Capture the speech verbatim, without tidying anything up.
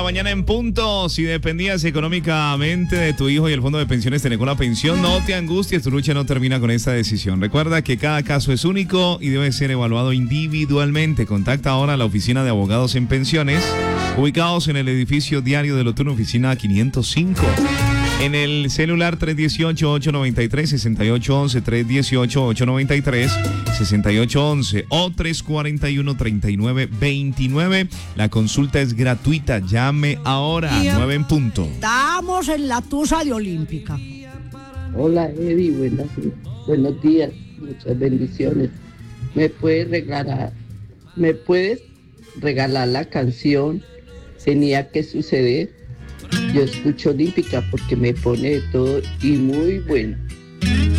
mañana en punto. Si dependías económicamente de tu hijo y el fondo de pensiones te negó la pensión, no te angusties, tu lucha no termina con esta decisión. Recuerda que cada caso es único y debe ser evaluado individualmente. Contacta ahora a la oficina de abogados en pensiones, ubicados en el edificio Diario del Otoño, oficina quinientos cinco. En el celular tres uno ocho, ocho nueve tres, seis ocho uno uno, tres uno ocho, ocho nueve tres, seis ocho uno uno o tres cuatro uno, tres nueve dos nueve. La consulta es gratuita. Llame ahora, nueve en punto. Estamos en la Tusa de Olímpica. Hola, Eddie, buenas, buenos días, muchas bendiciones. ¿Me puedes regalar, me puedes regalar la canción Tenía que suceder? Yo escucho Olímpica porque me pone de todo y muy bueno.